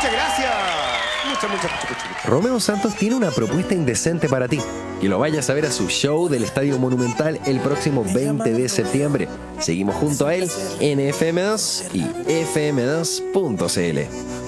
Muchas gracias. Muchas. Romeo Santos tiene una propuesta indecente para ti. Que lo vayas a ver a su show del Estadio Monumental el próximo 20 de septiembre. Seguimos junto a él en FM2 y FM2.cl.